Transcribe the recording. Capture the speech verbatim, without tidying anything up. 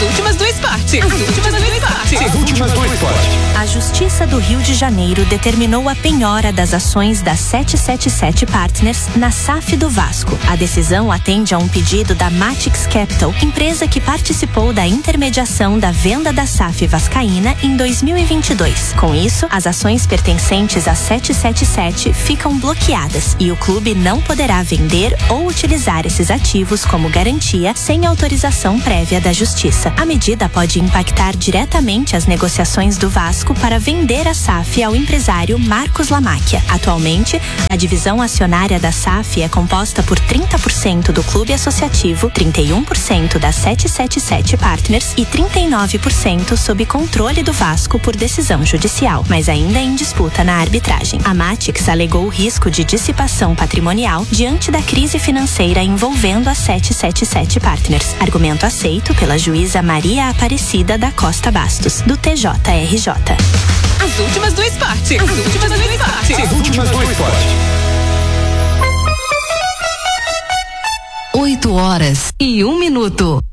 últimas do esporte. As últimas do esporte. As últimas do esporte. A Justiça do Rio de Janeiro determinou a penhora das ações da sete sete sete Partners na S A F do Vasco. A decisão atende a um pedido da Matix Capital, empresa que participou da intermediação da venda da S A F vascaína em dois mil e vinte e dois. Com isso, as ações pertencentes à sete sete sete ficam bloqueadas e o clube não poderá vender ou utilizar esses ativos como garantia sem autorização prévia da Justiça. A medida pode impactar diretamente as negociações do Vasco para vender a S A F ao empresário Marcos Lamáquia. Atualmente, a divisão acionária da S A F é composta por trinta por cento do clube associativo, trinta e um por cento da sete sete sete Partners e trinta e nove por cento sob controle do Vasco por decisão judicial, mas ainda em disputa na arbitragem. A Matix alegou o risco de dissipação patrimonial diante da crise financeira envolvendo a sete sete sete Partners. Argumento aceito pela juíza Maria Aparecida da Costa Bastos, do T J R J. As últimas do esporte. As últimas do esporte. As últimas do esporte. Oito horas e um minuto.